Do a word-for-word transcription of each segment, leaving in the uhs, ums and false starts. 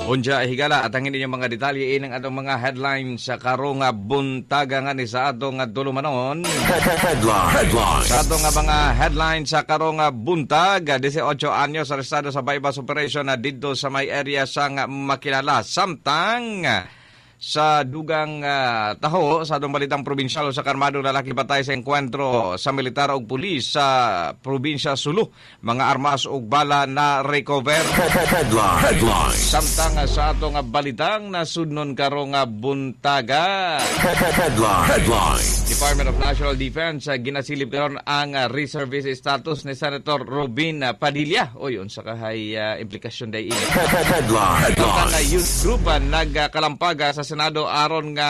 Unja higala at ang inyong mga detalye ng atong mga headlines sa karong nga buntaga nga ni sa atong nga tulumanon. Headline, headline. Sa atong nga mga headlines sa karong nga buntag, eighteen anyos arestado sa bypass operation na didto sa may area sa nga makilala. Samtang sa dugang uh, taho sa atong balitang probinsyal sa karmadong lalaki patay sa enkwentro sa militar ug pulis sa probinsya Sulu. Mga armas ug bala na recover. Headline, headline. Samtang uh, sa atong balitang nasudnon karong nga buntaga. Headline, headline. Department of National Defense uh, ginasilip karon ang uh, reservist status ni Senator Robin uh, Padilla. O yun sa kahay uh, implikasyon day ini. Headline, headline. Ang uh, youth group uh, nagkalampaga sa Senado aron nga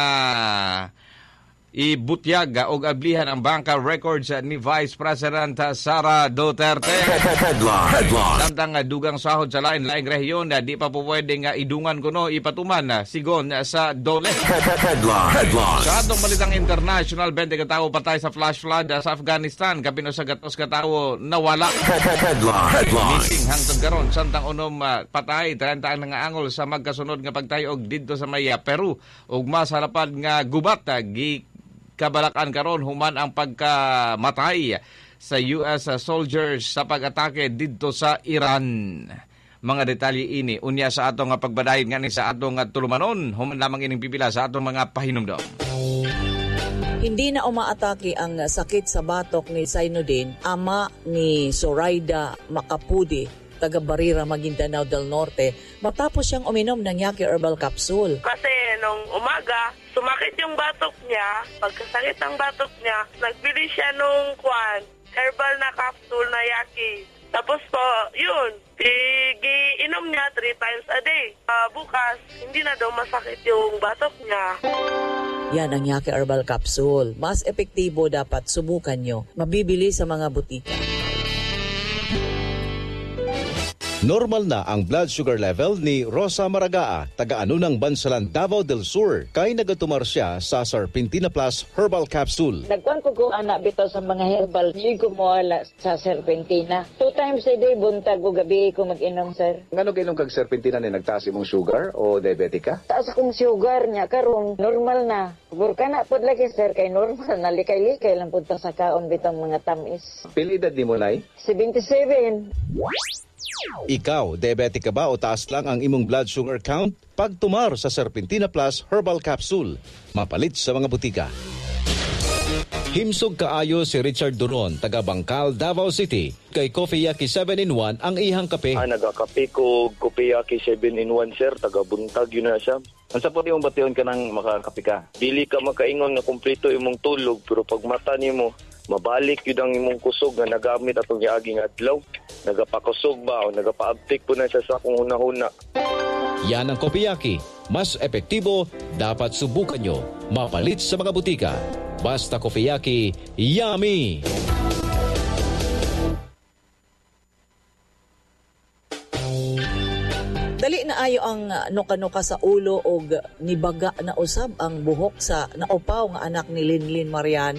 ibutyag og ablihan ang banka records ni Vice President Sara Duterte. Headline, headline. Samtang dugang sahod sa lain-laing rehiyon na di pa po pwede nga idungan kuno ipatuman sigon sa dole. Headline, headline. Sa atong balitang international, twenty ka tawo patay sa flash flood sa Afghanistan, kapino sa gatos ka tawo nawala. Headline, headline. Missing hangtod karon samtang unom uh, patay thirty ang nangaangol sa magkasunod nga pagtayog didto sa may uh, Peru ug mas halapad nga gubat uh, gi kabalakan karon human ang pagkamatay sa U S soldiers sa pag-atake didto sa Iran. Mga detalye ini unya sa atong nga pagbadayon nga ni sa atong nga tulumanon, human lamang ining pipila sa atong mga pahinumdom. Hindi na umaatake ang sakit sa batok ni Zainuddin, ama ni Zoraida Macapudi, taga Barira, Maguindanao del Norte, matapos siyang uminom ng Yaki Herbal Capsule. Kasi nung umaga, sumakit yung batok niya. Pagkasakit ng batok niya, nagbili siya nung kwan, herbal na capsule na Yaki. Tapos po, yun, iinom niya three times a day. Uh, bukas, hindi na daw masakit yung batok niya. Yan ang Yaki Herbal Capsule. Mas epektibo, dapat subukan nyo. Mabibili sa mga butika. Normal na ang blood sugar level ni Rosa Maragaa, taga-ano ng Bansalan, Davao del Sur, kay nagatumar siya sa Serpentina Plus Herbal Capsule. Nagkuhan ko kung anak bito sa mga herbal, hindi ko mawala sa Serpentina. Two times a day, buntag o gabi ko mag-inom, sir. Ngano kainom kag Serpentina ni nagtaas imong sugar o diabetic ka? Taas akong sugar niya, karon normal na. Burka na po lagi, sir, kay normal na likay-likay lang po sa kaon bitang mga tamis. Pili edad ni mo, Nay? seventy-seven. Ikaw, diabetic ka ba o taas lang ang imong blood sugar count? Pagtumar sa Serpentina Plus Herbal Capsule, mapalit sa mga butika. Himsog kaayo si Richard Duron, taga Bangkal, Davao City. Kay Coffee Yaki seven in one ang ihang kape. Ah, nagakape ko Coffee Yaki seven in one, sir. Taga buntag yun na siya. Ang sapot yung bation ka ng makakape ka. Dili ka makaingon na kumpleto imong tulog, pero pag mata nimo mabalik yun ang imong kusog na nagamit atong giaging adlaw. Nagapakusog ba o nagapaabtik po na siya sa kung una-una. Yan ang Coffee Yaki. Mas epektibo, dapat subukan nyo. Mapalit sa mga butika. Basta Coffee Yaki, yummy! Dali na ayo ang nuka-nuka sa ulo og nibaga na usab ang buhok sa naupaw nga anak ni Linlin Mariano.